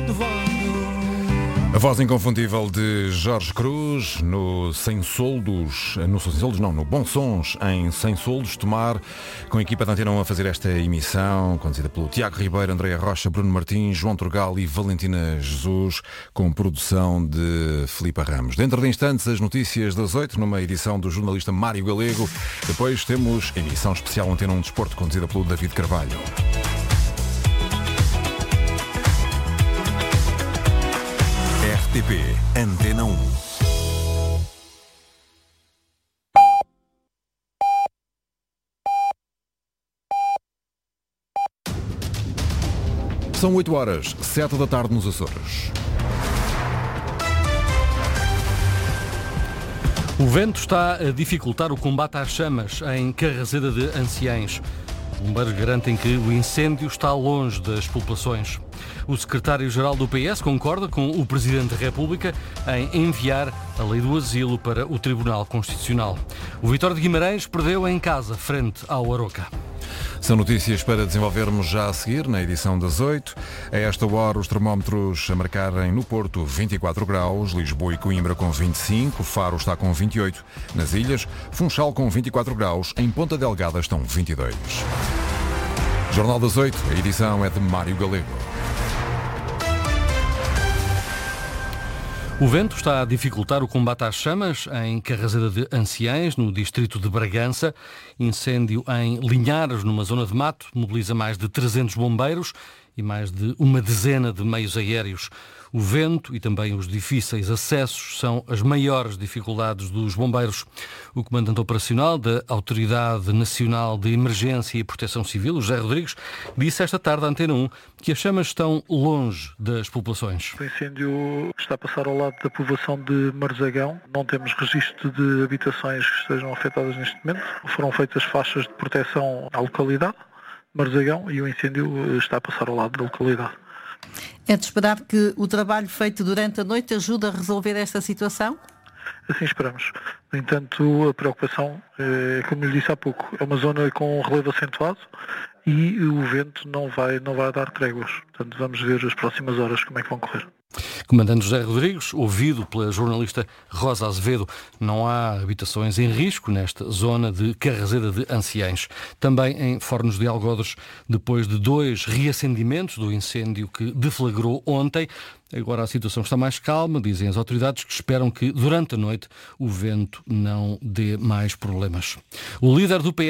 A voz inconfundível de Jorge Cruz no Sem Soldos, no Bom Sons em Sem Soldos, Tomar, com a equipa da Antena 1 a fazer esta emissão, conduzida pelo Tiago Ribeiro, Andréa Rocha, Bruno Martins, João Turgal e Valentina Jesus, com produção de Filipe Ramos. Dentro de instantes, as notícias das 8, numa edição do jornalista Mário Galego. Depois temos emissão especial Antena 1 Desporto, conduzida pelo David Carvalho. RTP Antena 1. São 8 horas, 7 da tarde nos Açores. O vento está a dificultar o combate às chamas em Carraseda de Anciães. Os bombeiros garantem que o incêndio está longe das populações. O secretário-geral do PS concorda com o Presidente da República em enviar a lei do asilo para o Tribunal Constitucional. O Vitória de Guimarães perdeu em casa frente ao Aroca. São notícias para desenvolvermos já a seguir, na edição das 8. A esta hora, os termómetros a marcarem no Porto 24 graus, Lisboa e Coimbra com 25, Faro está com 28, nas ilhas, Funchal com 24 graus, em Ponta Delgada estão 22. Jornal das 8, a edição é de Mário Galego. O vento está a dificultar o combate às chamas em Carraseda de Anciães, no distrito de Bragança. Incêndio em Linhares, numa zona de mato, mobiliza mais de 300 bombeiros e mais de uma dezena de meios aéreos. O vento e também os difíceis acessos são as maiores dificuldades dos bombeiros. O comandante operacional da Autoridade Nacional de Emergência e Proteção Civil, José Rodrigues, disse esta tarde à Antena 1 que as chamas estão longe das populações. O incêndio está a passar ao lado da povoação de Marzagão. Não temos registro de habitações que estejam afetadas neste momento. Foram feitas faixas de proteção à localidade, Marzagão, e o incêndio está a passar ao lado da localidade. É de esperar que o trabalho feito durante a noite ajude a resolver esta situação? Assim esperamos. No entanto, a preocupação, como lhe disse há pouco, é uma zona com relevo acentuado e o vento não vai dar tréguas. Portanto, vamos ver as próximas horas como é que vão correr. Comandante José Rodrigues, ouvido pela jornalista Rosa Azevedo, não há habitações em risco nesta zona de Carraseda de Anciães. Também em Fornos de Algodres, depois de 2 reacendimentos do incêndio que deflagrou ontem, agora a situação está mais calma, dizem as autoridades, que esperam que durante a noite o vento não dê mais problemas. O líder do PS